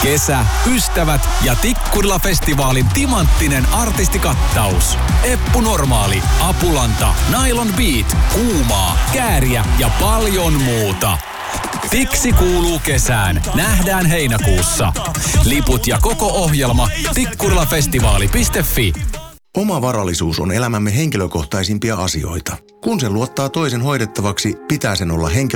Kesä, ystävät ja Tikkurila-festivaalin timanttinen artistikattaus. Eppu Normaali, Apulanta, Nylon Beat, Kuumaa, Kääriä ja paljon muuta. Tiksi kuuluu kesään. Nähdään heinäkuussa. Liput ja koko ohjelma tikkurilafestivaali.fi. Oma varallisuus on elämämme henkilökohtaisimpia asioita. Kun sen luottaa toisen hoidettavaksi, pitää sen olla